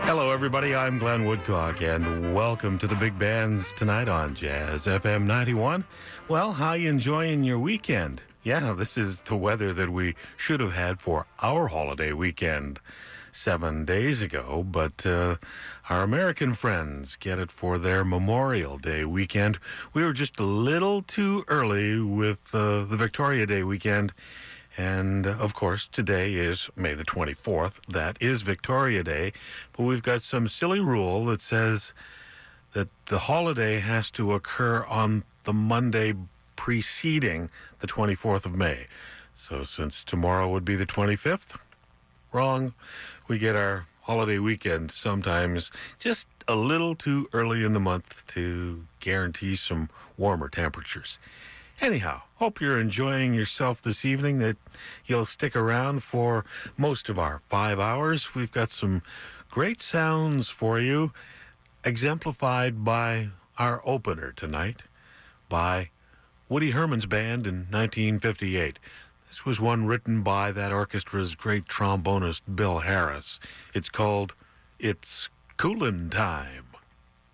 Hello, everybody. I'm Glenn Woodcock, and welcome to the Big Bands tonight on Jazz FM 91. Well, how you enjoying your weekend? Yeah, this is the weather that we should have had for our holiday weekend 7 days ago, but our American friends get it for their Memorial Day weekend. We were just a little too early with the Victoria Day weekend. And, of course, today is May the 24th. That is Victoria Day. But we've got some silly rule that says that the holiday has to occur on the Monday preceding the 24th of May. So since tomorrow would be the 25th, wrong. We get our holiday weekend sometimes just a little too early in the month to guarantee some warmer temperatures. Anyhow, hope you're enjoying yourself this evening, that you'll stick around for most of our 5 hours. We've got some great sounds for you, exemplified by our opener tonight, by Woody Herman's band in 1958. This was one written by that orchestra's great trombonist, Bill Harris. It's called It's Coolin' Time.